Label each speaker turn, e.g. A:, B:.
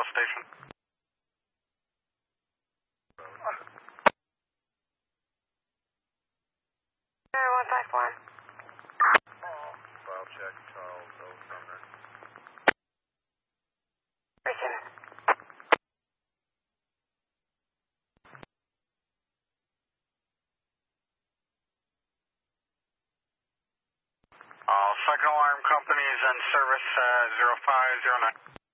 A: station.
B: Sierra 154.
A: File check, Charles O. Sumner.
B: Station.
A: All second alarm companies in service 0509.